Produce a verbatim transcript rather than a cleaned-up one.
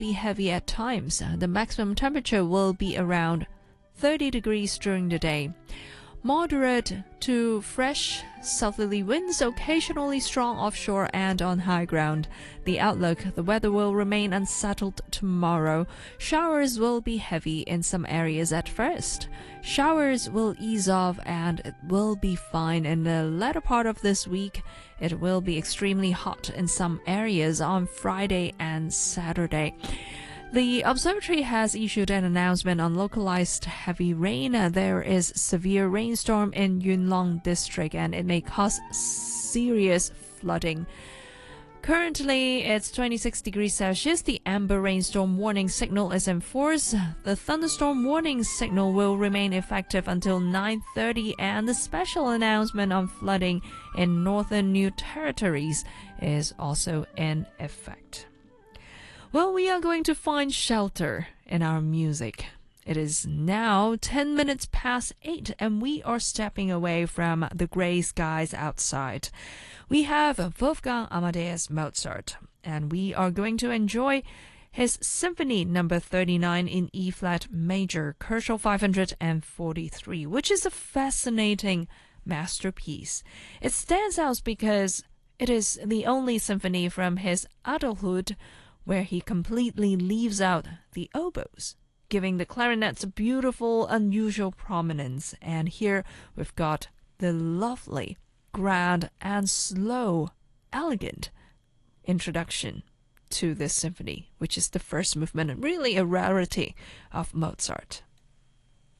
be heavy at times. The maximum temperature will be around thirty degrees during the day. Moderate to fresh southerly winds, occasionally strong offshore and on high ground. The outlook: the weather will remain unsettled tomorrow. Showers will be heavy in some areas at first. Showers will ease off and it will be fine in the latter part of this week. It will be extremely hot in some areas on Friday and Saturday. The observatory has issued an announcement on localized heavy rain. There is severe rainstorm in Yunlong district and it may cause serious flooding. Currently, it's twenty-six degrees Celsius. The amber rainstorm warning signal is in force. The thunderstorm warning signal will remain effective until nine thirty, and the special announcement on flooding in northern New Territories is also in effect. Well, we are going to find shelter in our music. It is now ten minutes past eight, and we are stepping away from the gray skies outside. We have Wolfgang Amadeus Mozart, and we are going to enjoy his Symphony number thirty-nine in E-flat major, Koszul five hundred forty-three, which is a fascinating masterpiece. It stands out because it is the only symphony from his adulthood where he completely leaves out the oboes, giving the clarinets a beautiful, unusual prominence. And here we've got the lovely, grand, and slow, elegant introduction to this symphony, which is the first movement, and really a rarity of Mozart.